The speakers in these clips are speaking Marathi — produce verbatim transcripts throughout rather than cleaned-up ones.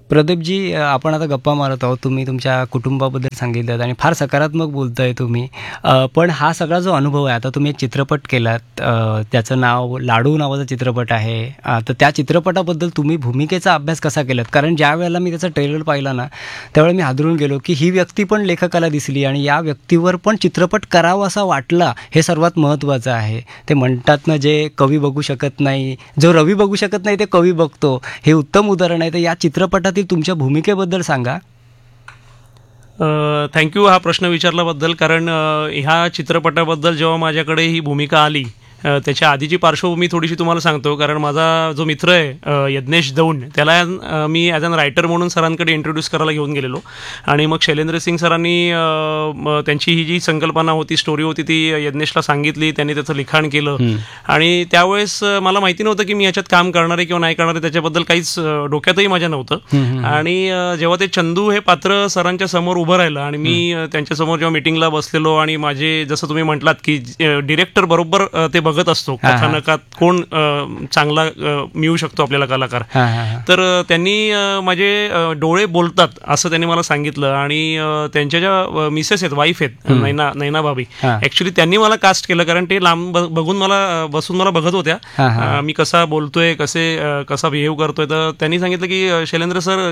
प्रदीपजी, आपण आता गप्पा मारत आहोत. तुम्ही तुमच्या कुटुंबाबद्दल सांगितलं आणि फार सकारात्मक बोलताय तुम्ही. पण हा सगळा जो अनुभव आहे, आता तुम्ही एक चित्रपट केलात, त्याचं नाव लाडू नावाचा चित्रपट आहे. तर त्या चित्रपटाबद्दल तुम्ही भूमिकेचा अभ्यास कसा केलात? कारण ज्या वेळेला मी त्याचा ट्रेलर पाहिला ना, त्यावेळेला मी हादरून गेलो की ही व्यक्ती पण लेखकाला दिसली आणि या व्यक्तीवर पण चित्रपट करावा असा वाटला. हे सर्वात महत्त्वाचं आहे. ते म्हणतात ना, जे कवी बघू शकत नाही, जो रवी बघू शकत नाही ते कवी बघतो, हे उत्तम उदाहरण आहे. तर या चित्रपटातील तुमच्या भूमिकेबद्दल सांगा. थँक्यू हा प्रश्न विचारल्याबद्दल. कारण ह्या चित्रपटाबद्दल जेव्हा माझ्याकडे ही भूमिका आली, त्याच्या आधीची पार्श्वभूमी थोडीशी तुम्हाला सांगतो. कारण माझा जो मित्र आहे यज्ञेश दौंड, त्याला मी ॲज अन रायटर म्हणून सरांकडे इंट्रोड्यूस करायला घेऊन गेलेलो. आणि मग शैलेंद्र सिंग सरांनी त्यांची ही जी संकल्पना होती, स्टोरी होती, ती यज्ञेशला सांगितली. त्यांनी त्याचं लिखाण केलं. आणि त्यावेळेस मला माहिती नव्हतं की मी याच्यात काम करणार आहे किंवा नाही करणार आहे, त्याच्याबद्दल काहीच डोक्यातही माझ्या नव्हतं. आणि जेव्हा ते चंदू हे पात्र सरांच्या समोर उभं राहिलं आणि मी त्यांच्यासमोर जेव्हा मिटिंगला बसलेलो आणि माझे, जसं तुम्ही म्हटलात की डिरेक्टर बरोबर ते बघत असतो कथानकात कोण चांगला मिळू शकतो आपल्याला कलाकार, तर त्यांनी माझे डोळे बोलतात असं त्यांनी मला सांगितलं. आणि त्यांच्या ज्या मिसेस आहेत, वाईफ आहेत, नैना नैना भाभी, ऍक्च्युली त्यांनी मला कास्ट केलं. कारण ते लांब बघून मला बसून मला बघत होत्या मी कसा बोलतोय, कसे कसा बिहेव करतोय. तर त्यांनी सांगितलं की शैलेंद्र सर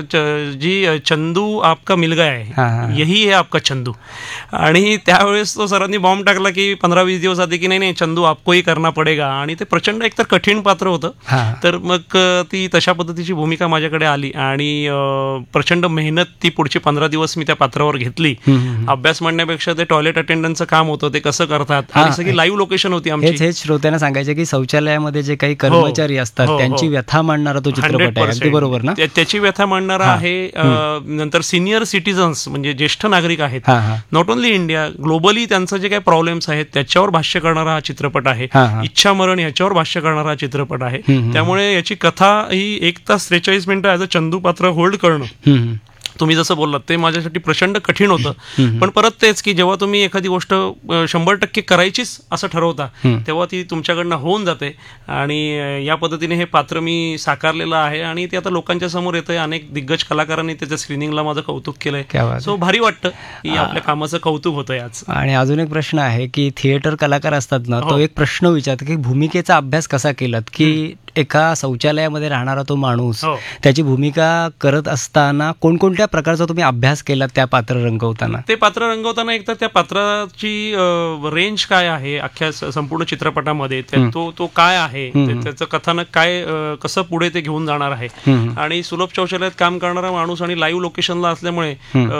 जी चंदू आपका मिलगा आहे, यही है आपका चंदू. आणि त्यावेळेस तो सरांनी बॉम्ब टाकला की पंधरा वीस दिवस आधी की नाही नाही चंदू आपकोही करना पडेगा. आणि ते प्रचंड एकतर कठीण पात्र होतं. तर मग ती तशा पद्धतीची भूमिका माझ्याकडे आली आणि प्रचंड मेहनत ती पुढची पंधरा दिवस मी त्या पात्रावर घेतली. अभ्यास म्हणण्यापेक्षा ते टॉयलेट अटेंडन्सचं काम होतं, ते कसं करतात, आणि सगळी लाईव्ह लोकेशन होती आमची. हेच श्रोत्यांना सांगायचे की शौचालयामध्ये जे काही कर्मचारी असतात त्यांची व्यथा मांडणारा तो चित्रपट आहे. अगदी बरोबर ना? त्याची व्यथा मांडणारा आहे. नंतर सिनियर सिटीजन्स म्हणजे ज्येष्ठ नागरिक आहेत, नॉट ओनली इंडिया, ग्लोबली त्यांचं जे काही प्रॉब्लेम्स आहेत त्याच्यावर भाष्य करणारा हा चित्रपट आहे. इच्छा मरण याच्यावर भाष्य करणारा चित्रपट आहे. त्यामुळे याची कथा ही एक तास त्रेचाळीस मिनिटं ॲज अ चंदू पात्र होल्ड करणं, तुम्ही जसं बोललात, ते माझ्यासाठी प्रचंड कठीण होतं. पण परत तेच की जेव्हा तुम्ही एखादी गोष्ट शंभर टक्के करायचीच असं ठरवता, तेव्हा ती तुमच्याकडनं होऊन जाते. आणि या पद्धतीने हे पात्र मी साकारलेलं आहे आणि ते आता लोकांच्या समोर येतंय. अनेक दिग्गज कलाकारांनी त्याच्या स्क्रीनिंगला माझं कौतुक केलंय. सो भारी वाटतं की आपल्या कामाचं कौतुक होतंय आज. आणि अजून एक प्रश्न आहे की थिएटर कलाकार असतात ना, तो एक प्रश्न विचारतो की भूमिकेचा अभ्यास कसा केलात? की एका शौचालयामध्ये राहणारा तो माणूस, त्याची भूमिका करत असताना कोणकोणत्या प्रकारचा तुम्ही अभ्यास केला त्या पात्र रंगवताना? ते पात्र रंगवताना एकतर त्या पात्राची रेंज काय आहे अख्ख्या संपूर्ण चित्रपटामध्ये, तो तो काय आहे, त्याचं कथानक काय, कसं पुढे ते घेऊन जाणार आहे. आणि सुलभ शौचालयात काम करणारा माणूस आणि लाईव्ह लोकेशनला असल्यामुळे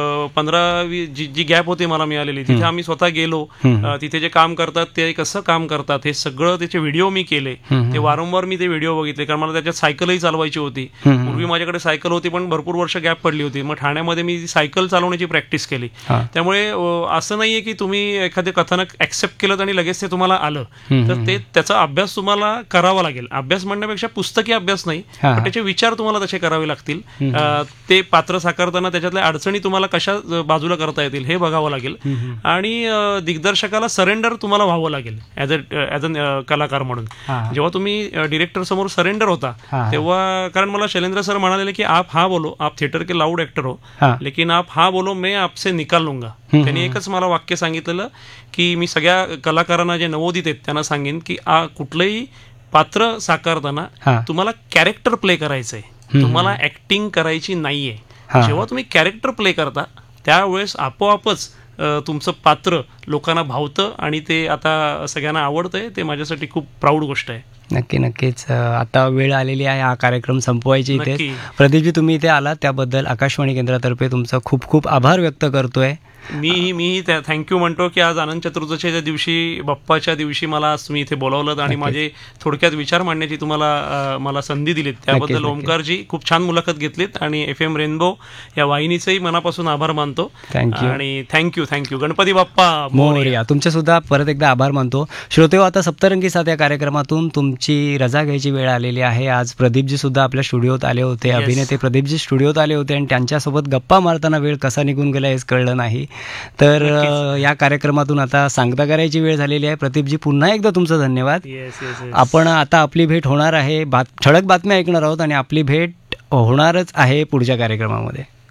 पंधरा जी जी गॅप होती मला मिळालेली, तिथे आम्ही स्वतः गेलो. तिथे जे काम करतात ते कसं काम करतात हे सगळं त्याचे व्हिडिओ मी केले. ते वारंवार मी ते व्हिडिओ बघितले, कारण मला त्याच्यात सायकलही चालवायची होती. पूर्वी माझ्याकडे सायकल होती पण भरपूर वर्ष गॅप पडली होती. मग ठाण्यामध्ये मी सायकल चालवण्याची प्रॅक्टिस केली. त्यामुळे असं नाहीये की तुम्ही एखादे कथानक ऍक्सेप्ट केलं आणि लगेच ते तुम्हाला आलं, तर ते त्याचा अभ्यास तुम्हाला करावा लागेल. अभ्यास म्हणण्यापेक्षा पुस्तकी अभ्यास नाही, पण त्याचे विचार तुम्हाला तसे करावे लागतील. ते पात्र साकारताना त्याच्यातल्या अडचणी तुम्हाला कशा बाजूला करता येतील हे बघावं लागेल. आणि दिग्दर्शकाला सरेंडर तुम्हाला व्हावं लागेल ऍज अ ऍज अ कलाकार म्हणून. जेव्हा तुम्ही डिरेक्टर समोर सरेंडर होता तेव्हा, कारण मला शैलेंद्र सर म्हणाले की आप हा बोलो, आप थिएटर के लाऊड एक्टर हो, लेकिन आप हा बोलो, मैं आपसे निकाल लूंगा. त्यांनी एकच मला वाक्य सांगितलेलं की मी सगळ्या कलाकारांना जे नवोदित आहेत त्यांना सांगेन की कुठलंही पात्र साकारताना तुम्हाला कॅरेक्टर प्ले करायचंय, तुम्हाला ऍक्टिंग करायची नाहीये. जेव्हा तुम्ही कॅरेक्टर प्ले करता त्यावेळेस आपोआपच तुमचं पात्र लोकांना भावतं आणि ते आता सगळ्यांना आवडतंय. ते माझ्यासाठी खूप प्राऊड गोष्ट आहे. नक्की नक्कीच. आता वेळ आलेली आहे हा कार्यक्रम संपवायची इथे. प्रदीपजी, तुम्ही इथे आलात त्याबद्दल आकाशवाणी केंद्रातर्फे तुमचा खूप खूप आभार व्यक्त करतोय. मी मी थँक्यू म्हणतो की आज अनंत चतुर्दशीच्या दिवशी, बाप्पाच्या दिवशी मला आज तुम्ही इथे बोलावलं आणि माझे थोडक्यात विचार मांडण्याची तुम्हाला मला संधी दिलीत, त्याबद्दल ओमकारजी खूप छान मुलाखत घेतलीत. आणि एफ एम रेनबो या वाहिनीचंही मनापासून आभार मानतो. थँक्यू आणि थँक्यू थँक्यू गणपती बाप्पा मोरया. तुमचे सुद्धा परत एकदा आभार मानतो. श्रोतेहो, आता सप्तरंगी साथ या कार्यक्रमातून तुमची रजा घ्यायची वेळ आलेली आहे. आज प्रदीपजी सुद्धा आपल्या स्टुडिओत आले होते, अभिनेते प्रदीपजी स्टुडिओत आले होते आणि त्यांच्यासोबत गप्पा मारताना वेळ कसा निघून गेला हेच कळलं नाही. तर या कार्यक्रमातून आता सांगता करायची वेळ झालेली आहे. प्रदीपजी, पुन्हा एकदा तुमचं धन्यवाद. आपण आता आपली भेट होणार आहे, बात ठळक बातम्या ऐकणार आहोत आणि आपली भेट होणारच आहे पुढच्या कार्यक्रमामध्ये.